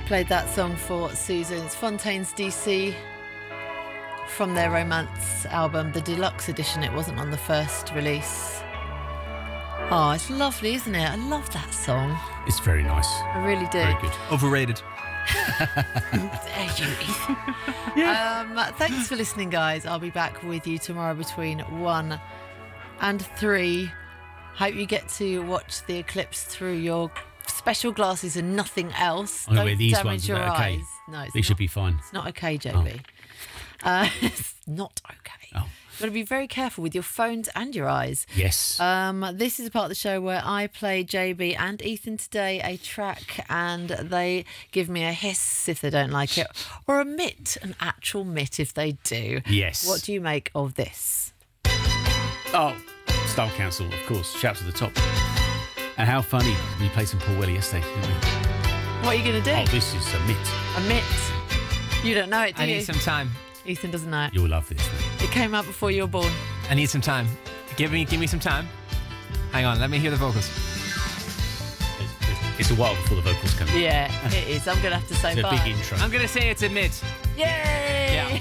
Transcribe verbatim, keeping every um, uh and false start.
Played that song for Susan. It's Fontaines D C from their Romance album, the deluxe edition. It wasn't on the first release. Oh, it's lovely, isn't it? I love that song. It's very nice. I really do. Very good. Overrated. There you, Ethan. yeah. um, thanks for listening, guys. I'll be back with you tomorrow between one and three. Hope you get to watch the eclipse through your special glasses and nothing else. I'm going to wear Don't these damage ones. Is your that okay? eyes. No, it's They not, should be fine. It's not okay, J B. Oh. Uh, it's not okay. Oh. You've got to be very careful with your phones and your eyes. Yes. Um, this is a part of the show where I play J B and Ethan today a track, and they give me a hiss if they don't like it, or a mit, an actual mit if they do. Yes. What do you make of this? Oh, Style Council, of course. Shout to the top. And how funny we played some Paul Weller yesterday, didn't we? What are you going to do? Oh, this is a mit. A mit. You don't know it, do I you? need some time. Ethan doesn't know it. You'll love this. Man. It came out before you were born. I need some time. Give me, give me some time. Hang on, let me hear the vocals. It's, it's a while before the vocals come in. Yeah, it is. I'm going to have to say It's a bye. big intro. I'm gonna say it's a mid. Yay! Yeah.